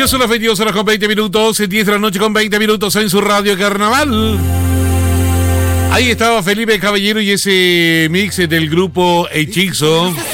Ya son las 22 horas con 20 minutos, 10 de la noche con 20 minutos en su radio Carnaval. Ahí estaba Felipe Caballero y ese mix del grupo Hechizo.